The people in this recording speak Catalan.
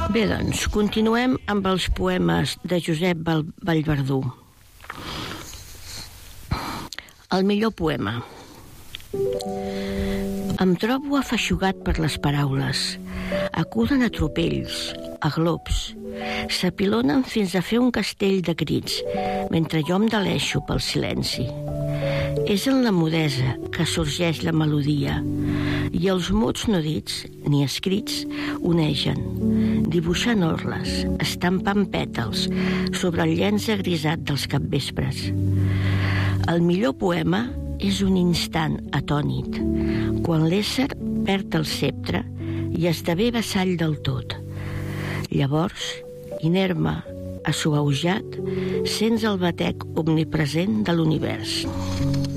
Bé, doncs, continuem amb els poemes de Josep Vallverdú. El millor poema. Em trobo afeixugat per les paraules. Acuden a tropells, a glops. S'apilonen fins a fer un castell de crits, mentre jo em deleixo pel silenci. És en la mudesa que sorgeix la melodia, i els mots no dits ni escrits onegen, dibuixant orles, estampant pètals sobre el llenç agrisat dels capvespres. El millor poema és un instant atònit, quan l'ésser perd el ceptre i esdevé vassall del tot. Llavors, inerme, assuaujat, sents el batec omnipresent de l'univers.